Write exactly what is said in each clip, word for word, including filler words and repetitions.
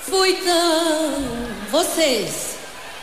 fui tão vocês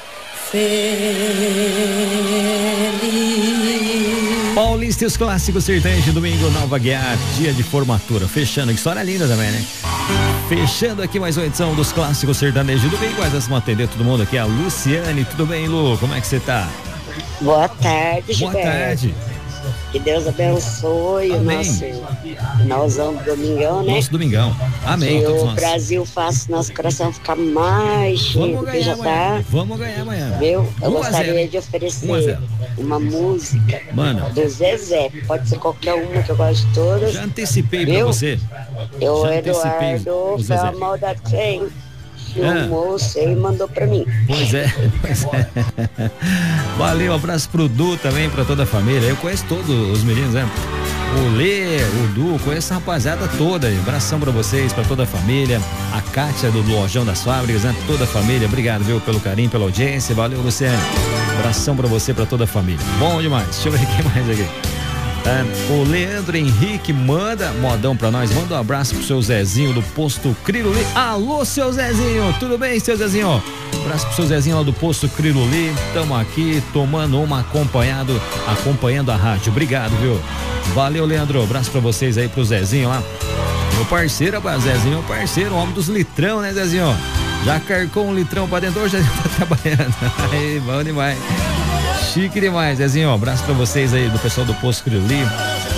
feliz. Paulista e os clássicos sertanejos, domingo, Nova Guiar, dia de formatura. Fechando, que história linda também, né? Fechando aqui mais uma edição dos clássicos sertanejos, domingo. Mas vamos atender todo mundo aqui. A Luciane, tudo bem, Lu? Como é que você tá? Boa tarde, Gilberto. Boa tarde. Que Deus abençoe o nosso finalzão do domingão, né? Nosso domingão. Amém. Que o nós. Brasil faça nosso coração ficar mais cheio do que já amanhã. tá. Vamos ganhar amanhã. Viu? Eu um gostaria de oferecer uma música Mano. do Zezé. Pode ser qualquer uma que eu gosto de todas. Já antecipei viu? pra você. Eu, Já Eduardo, foi a maldade que você filmou você e mandou pra mim. Pois é, pois é. Valeu, um abraço pro Du também, pra toda a família. Eu conheço todos os meninos, né? O Lê, o Du, conheço a rapaziada toda aí. Abração pra vocês, pra toda a família. A Kátia do Lojão das Fábricas, né? Toda a família. Obrigado, viu, pelo carinho, pela audiência. Valeu, Luciane. Abração pra você, pra toda a família. Bom demais. Deixa eu ver quem mais aqui. É, o Leandro Henrique manda modão pra nós, manda um abraço pro seu Zezinho do Posto Criluli. Alô, seu Zezinho, tudo bem, seu Zezinho? Um abraço pro seu Zezinho lá do Posto Criluli. Tamo aqui tomando uma acompanhado, acompanhando a rádio. Obrigado, viu? Valeu, Leandro, abraço pra vocês aí, pro Zezinho lá. Meu parceiro, rapaz, Zezinho, meu parceiro, o homem dos litrão, né, Zezinho? Já carcou um litrão pra dentro, hoje já tá trabalhando. Aí, bom demais. Chique demais, Zezinho. Um abraço pra vocês aí do pessoal do Posto Crioli. Né?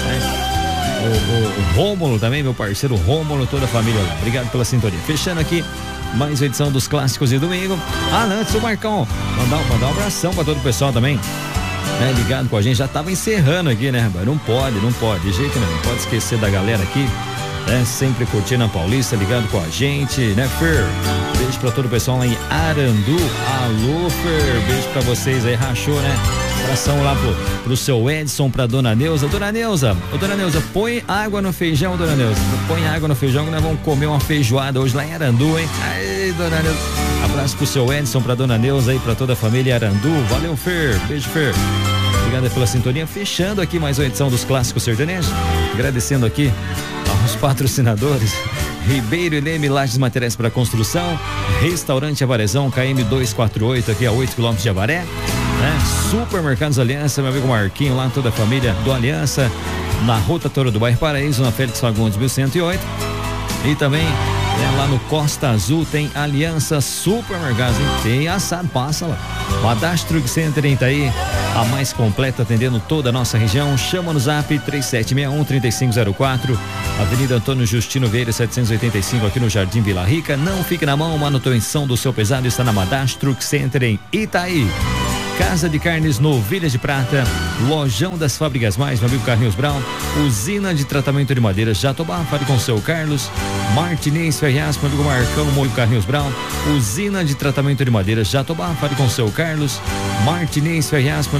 O, o, o Rômulo também, meu parceiro Rômulo, toda a família lá. Obrigado pela sintonia. Fechando aqui mais uma edição dos clássicos de domingo. Ah, antes o Marcão, mandar, mandar um abração pra todo o pessoal também. Né? Ligado com a gente, já tava encerrando aqui, né, rapaz? Não pode, não pode, de jeito nenhum. Não pode esquecer da galera aqui. Né? Sempre curtindo a Paulista, ligado com a gente, né, Fer? Beijo pra todo o pessoal lá em Arandu. Alô, Fer, beijo pra vocês aí, rachou, né? Abração lá pro, pro seu Edson, pra dona Neuza. Dona Neuza, ô dona Neuza, põe água no feijão, dona Neuza. Põe água no feijão que nós vamos comer uma feijoada hoje lá em Arandu, hein? Aí, dona Neuza. Abraço pro seu Edson, pra dona Neuza aí, pra toda a família Arandu. Valeu, Fer, beijo, Fer. Obrigado pela sintonia. Fechando aqui mais uma edição dos Clássicos Sertanejos. Agradecendo aqui aos patrocinadores. Ribeiro e Leme, Lajes Materiais para Construção, Restaurante Avarezão, K M duzentos e quarenta e oito, aqui a oito quilômetros de Avaré, né? Supermercados Aliança, meu amigo Marquinho, lá toda a família do Aliança, na Rota Toro do Bairro Paraíso, na Félix Fagundes mil cento e oito, e também é, lá no Costa Azul tem Aliança Supermercados, hein? Tem assado, passa lá. Madastro Center em Itaí, a mais completa atendendo toda a nossa região. Chama no zap três sete seis um, três cinco zero quatro, Avenida Antônio Justino Vieira setecentos e oitenta e cinco, aqui no Jardim Vila Rica. Não fique na mão, manutenção do seu pesado está na Madastro Center em Itaí. Casa de Carnes Novilhas de Prata, Lojão das Fábricas Mais, meu amigo Carlinhos Brown, Usina de Tratamento de Madeiras Jatobá, fale com o seu Carlos, Martinez Ferraz, meu amigo Marcão, meu amigo Carlinhos Brown, Usina de Tratamento de Madeiras Jatobá, fale com o seu Carlos, Martinez Ferraz,